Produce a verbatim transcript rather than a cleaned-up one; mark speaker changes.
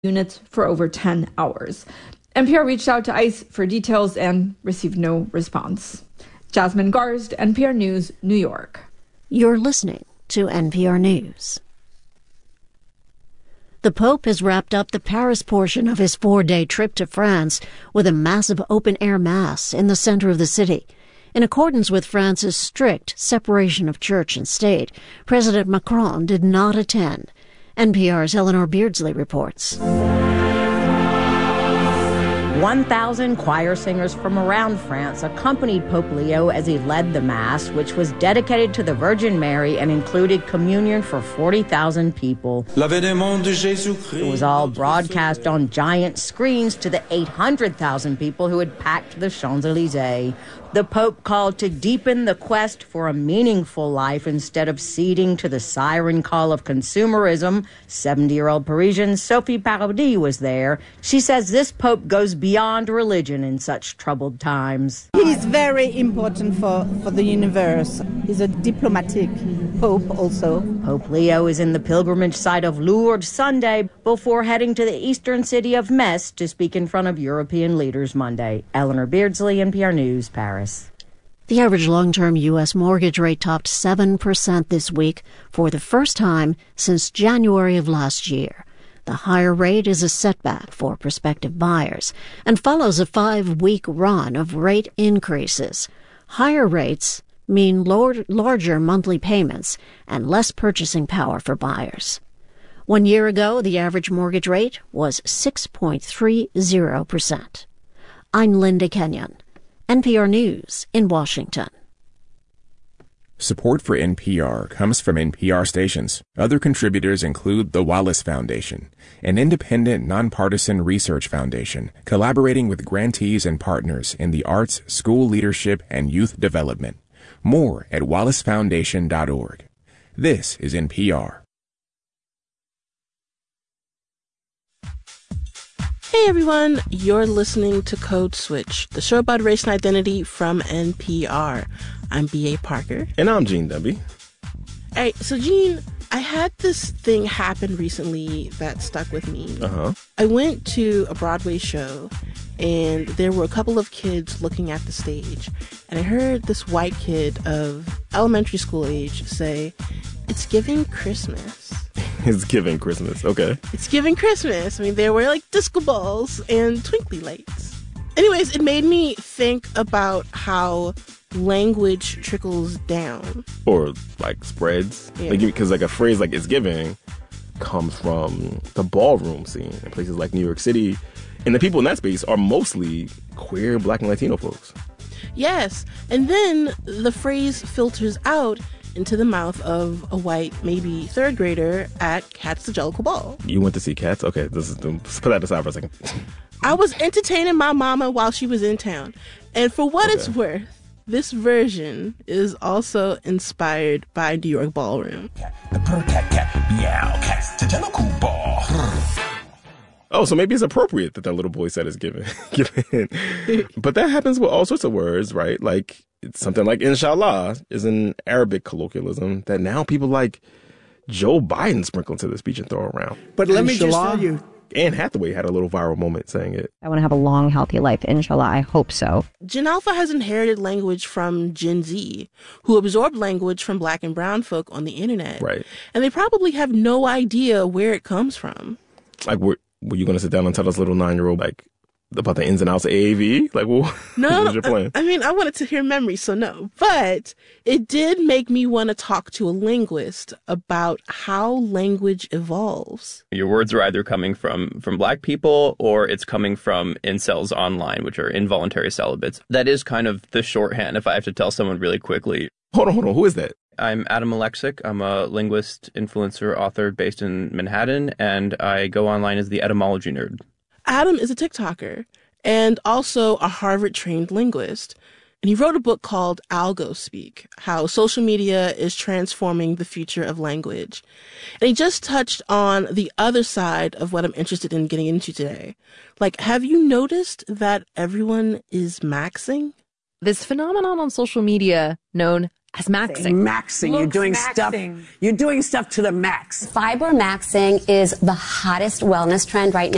Speaker 1: units for over ten hours. N P R reached out to ICE for details and received no response. Jasmine Garsd, N P R News, New York.
Speaker 2: You're listening to N P R News. The Pope has wrapped up the Paris portion of his four-day trip to France with a massive open-air mass in the center of the city. In accordance with France's strict separation of church and state, President Macron did not attend. N P R's Eleanor Beardsley reports.
Speaker 3: one thousand choir singers from around France accompanied Pope Leo as he led the Mass, which was dedicated to the Virgin Mary and included communion for forty thousand people. It was all broadcast on giant screens to the eight hundred thousand people who had packed the Champs-Élysées. The Pope called to deepen the quest for a meaningful life instead of ceding to the siren call of consumerism. seventy-year-old Parisian Sophie Paradis was there. She says this Pope goes beyond religion in such troubled times.
Speaker 4: He's very important for, for the universe. He's a diplomatic Pope also.
Speaker 3: Pope Leo is in the pilgrimage site of Lourdes Sunday before heading to the eastern city of Metz to speak in front of European leaders Monday. Eleanor Beardsley, N P R News, Paris.
Speaker 2: The average long-term U S mortgage rate topped seven percent this week for the first time since January of last year. The higher rate is a setback for prospective buyers and follows a five-week run of rate increases. Higher rates mean lower, larger monthly payments and less purchasing power for buyers. One year ago, the average mortgage rate was six point three zero percent. I'm Linda Kenyon, N P R News in Washington.
Speaker 5: Support for N P R comes from N P R stations. Other contributors include the Wallace Foundation, an independent, nonpartisan research foundation collaborating with grantees and partners in the arts, school leadership, and youth development. More at wallace foundation dot org. This is N P R.
Speaker 6: Hey everyone, you're listening to Code Switch, the show about race and identity from N P R. I'm B A. Parker.
Speaker 7: And I'm Gene Demby.
Speaker 6: All right, so Gene, I had this thing happen recently that stuck with me.
Speaker 7: Uh-huh.
Speaker 6: I went to a Broadway show, and there were a couple of kids looking at the stage, and I heard this white kid of elementary school age say, "It's giving Christmas."
Speaker 7: It's giving Christmas, okay.
Speaker 6: It's giving Christmas. I mean, there were like disco balls and twinkly lights. Anyways, it made me think about how language trickles down.
Speaker 7: Or like spreads.
Speaker 6: Yeah.
Speaker 7: Like, because like a phrase like "it's giving" comes from the ballroom scene in places like New York City. And the people in that space are mostly queer, Black, and Latino folks.
Speaker 6: Yes. And then the phrase filters out into the mouth of a white, maybe third grader at Cats the Jellicle Ball.
Speaker 7: You went to see Cats? Okay, this is, let's put that aside for a second.
Speaker 6: I was entertaining my mama while she was in town. And for what okay. it's worth, this version is also inspired by New York Ballroom.
Speaker 8: The purr cat cat meow Cats the Jellicle Ball.
Speaker 7: Oh, so maybe it's appropriate that that little boy said is given. given. But that happens with all sorts of words, right? Like, it's something like inshallah is an Arabic colloquialism that now people like Joe Biden sprinkle into the speech and throw around.
Speaker 9: But let inshallah. me just tell you.
Speaker 7: Anne Hathaway had a little viral moment saying it.
Speaker 10: I want to have a long, healthy life. Inshallah, I hope so.
Speaker 6: Gen Alpha has inherited language from Gen Z, who absorbed language from Black and brown folk on the internet.
Speaker 7: Right.
Speaker 6: And they probably have no idea where it comes from.
Speaker 7: Like, were, were you going to sit down and tell this little nine-year-old, like, about the ins and outs of A A V? Like, well,
Speaker 6: no,
Speaker 7: what was your plan?
Speaker 6: I, I mean, I wanted to hear memory, so no. But it did make me want to talk to a linguist about how language evolves.
Speaker 11: Your words are either coming from, from Black people or it's coming from incels online, which are involuntary celibates. That is kind of the shorthand if I have to tell someone really quickly.
Speaker 7: Hold on, hold on. Who is that?
Speaker 11: I'm Adam Alexic. I'm a linguist, influencer, author based in Manhattan, and I go online as the etymology nerd.
Speaker 6: Adam is a TikToker and also a Harvard-trained linguist. And he wrote a book called Algospeak, How Social Media is Transforming the Future of Language. And he just touched on the other side of what I'm interested in getting into today. Like, have you noticed that everyone is maxing?
Speaker 12: This phenomenon on social media known as maxing.
Speaker 9: Maxing. You're doing maxing. stuff. You're doing stuff to the max.
Speaker 13: Fiber maxing is the hottest wellness trend right now.